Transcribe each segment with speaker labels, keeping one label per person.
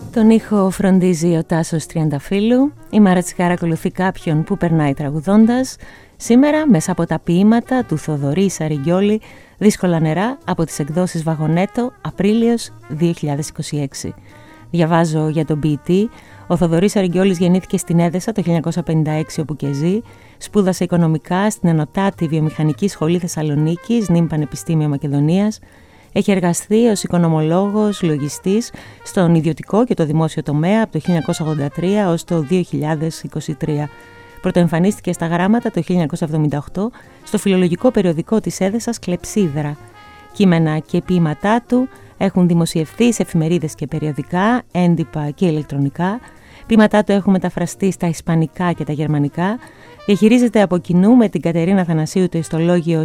Speaker 1: Τον ήχο φροντίζει ο Τάσος Τριανταφύλου. Η Μάρα Τσιχάρα ακολουθεί κάποιον που περνάει τραγουδώντας. Σήμερα μέσα από τα ποίηματα του Θοδωρή Σαριγγιόλη, Δύσκολα νερά, από τις εκδόσεις Βαγονέτο, Απρίλιος 2026. Διαβάζω για τον ποιητή. Ο Θοδωρής Σαριγγιόλης γεννήθηκε στην Έδεσα το 1956 όπου και ζει. Σπούδασε οικονομικά στην Ενωτάτη Βιομηχανική Σχολή Θεσσαλονίκης, νυν Πανεπιστήμιο Μακεδονίας. Έχει εργαστεί ως οικονομολόγος, λογιστής στον ιδιωτικό και το δημόσιο τομέα από το 1983 ως το 2023. Πρωτοεμφανίστηκε στα γράμματα το 1978 στο φιλολογικό περιοδικό της Έδεσας Κλεψίδρα. Κείμενα και ποίηματά του έχουν δημοσιευθεί σε εφημερίδες και περιοδικά, έντυπα και ηλεκτρονικά. Ποίηματά του έχουν μεταφραστεί στα ισπανικά και τα γερμανικά. Διαχειρίζεται από κοινού με την Κατερίνα Θανασίου το ιστολόγιο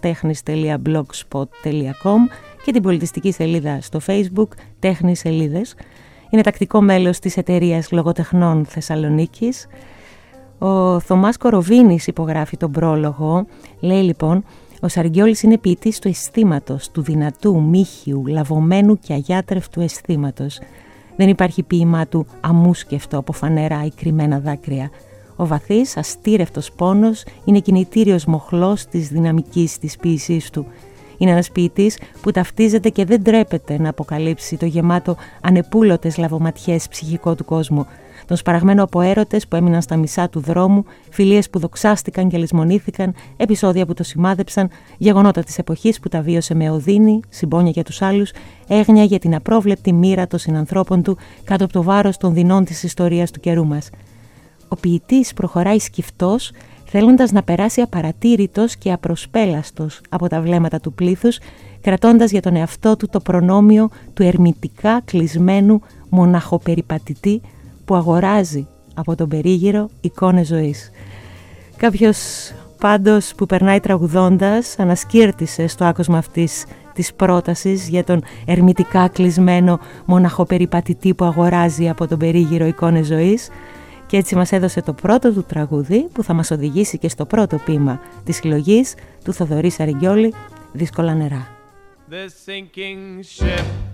Speaker 1: σελίδες-τέχνης.blogspot.com και την πολιτιστική σελίδα στο Facebook Τέχνης Σελίδες. Είναι τακτικό μέλος της εταιρείας λογοτεχνών Θεσσαλονίκης. Ο Θωμάς Κοροβίνης υπογράφει τον πρόλογο. Λέει λοιπόν: ο Σαριγγιόλης είναι ποιητής του αισθήματος, του δυνατού, μύχιου, λαβωμένου και αγιάτρευτου αισθήματος. Δεν υπάρχει ποίημά του αμούσκευτο από φανερά ή κρυμμένα δάκρυα. Ο βαθύς, αστήρευτος πόνος είναι κινητήριος μοχλός της δυναμικής της ποίησής του. Είναι ένας ποιητής που ταυτίζεται και δεν τρέπεται να αποκαλύψει το γεμάτο ανεπούλωτες λαβωματιές ψυχικό του κόσμου. Τον σπαραγμένο από έρωτες που έμειναν στα μισά του δρόμου, φιλίες που δοξάστηκαν και λησμονήθηκαν, επεισόδια που το σημάδεψαν, γεγονότα της εποχής που τα βίωσε με οδύνη, συμπόνια για τους άλλους, έγνοια για την απρόβλεπτη μοίρα των συνανθρώπων του κάτω από το βάρος των δεινών της ιστορίας του καιρού μας. Ο ποιητής προχωράει σκυφτός, θέλοντας να περάσει απαρατήρητος και απροσπέλαστος από τα βλέμματα του πλήθους, κρατώντας για τον εαυτό του το προνόμιο του ερμητικά κλεισμένου μοναχοπεριπατητή που αγοράζει από τον περίγυρο εικόνες ζωής. Κάποιος πάντως που περνάει τραγουδώντας ανασκύρτησε στο άκουσμα αυτής της πρότασης για τον ερμητικά κλεισμένο μοναχοπεριπατητή που αγοράζει από τον περίγυρο εικόνες ζωής. Και έτσι μας έδωσε το πρώτο του τραγούδι που θα μας οδηγήσει και στο πρώτο ποίημα της συλλογής του Θοδωρή Σαριγγιόλη, Δύσκολα νερά.
Speaker 2: The sinking ship